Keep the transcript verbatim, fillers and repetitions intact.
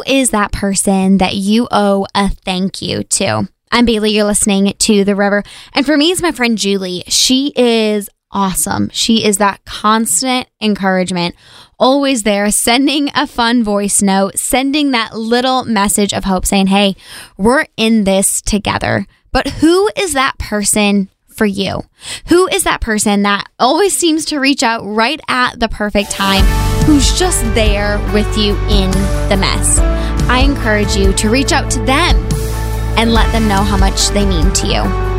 is that person that you owe a thank you to? I'm Bailey. You're listening to The River. And for me, it's my friend Julie. She is awesome. She is that constant encouragement, always there, sending a fun voice note, sending that little message of hope saying, hey, we're in this together. But who is that person for you? Who is that person that always seems to reach out right at the perfect time, who's just there with you in the mess? I encourage you to reach out to them and let them know how much they mean to you.